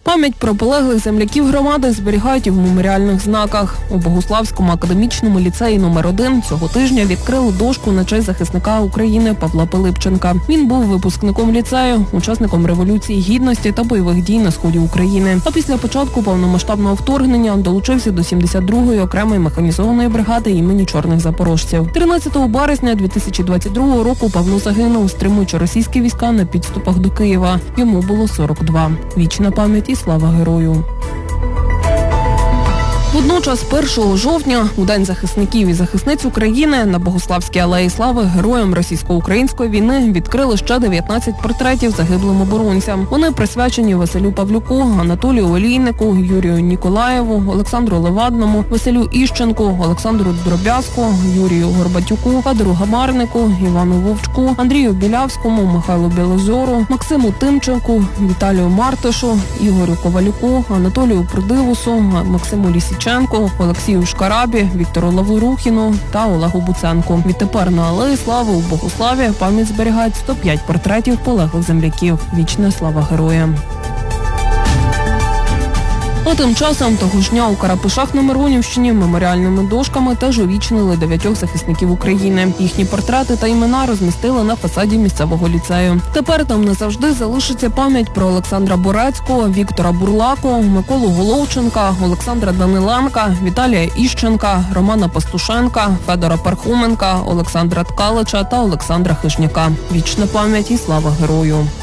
Пам'ять про полеглих земляків громади зберігають і в меморіальних знаках. У Богуславському академічному ліцеї номер 1 цього тижня відкрили дошку на честь захисника України Павла Пилипченка. Він був випускником ліцею, учасником Революції Гідності та бойових дій на сході України. А після початку повномасштабного вторгнення долучився до 72-ї окремої механізованої бригади імені Чорних запорожців. 13 березня 2022 року Павло загинув, стримуючи російські війська на підступах до Києва. Йому було 42. Вічна пам'ять і слава герою. Водночас 1 жовтня, у День захисників і захисниць України, на Богуславській алеї Слави героям російсько-української війни відкрили ще 19 портретів загиблим оборонцям. Вони присвячені Василю Павлюку, Анатолію Олійнику, Юрію Ніколаєву, Олександру Левадному, Василю Іщенку, Олександру Дробязку, Юрію Горбатюку, Федору Гамарнику, Івану Вовчку, Андрію Білявському, Михайлу Білозору, Максиму Тимченку, Віталію Мартишу, Ігорю Ковалюку, Анатолію Продивусу, Максиму Лісіченку, Олексію Шкарабі, Віктору Лаврухіну та Олегу Буценку. Відтепер на алеї Слави у Богуславі пам'ять зберігають 105 портретів полеглих земляків. Вічна слава героям. А тим часом того ж дня у Карапишах на Миронівщині меморіальними дошками теж увічнили 9 захисників України. Їхні портрети та імена розмістили на фасаді місцевого ліцею. Тепер там назавжди залишиться пам'ять про Олександра Борецького, Віктора Бурлаку, Миколу Головченка, Олександра Даниленка, Віталія Іщенка, Романа Пастушенка, Федора Пархоменка, Олександра Ткалича та Олександра Хижняка. Вічна пам'ять і слава герою.